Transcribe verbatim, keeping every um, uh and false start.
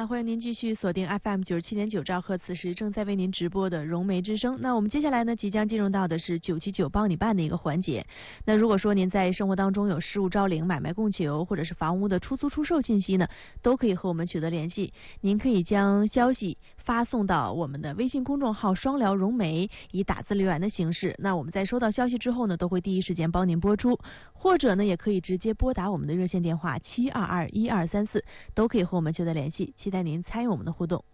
那欢迎您继续锁定 F M 九十七点九兆赫，此时正在为您直播的融媒之声。那我们接下来呢，即将进入到的是九七九帮你办的一个环节。那如果说您在生活当中有失物招领、买卖供求或者是房屋的出租出售信息呢，都可以和我们取得联系。您可以将消息发送到我们的微信公众号双聊融媒，以打字留言的形式。那我们在收到消息之后呢，都会第一时间帮您播出，或者呢，也可以直接拨打我们的热线电话七二二一二三四，都可以和我们取得联系。期待您参与我们的互动。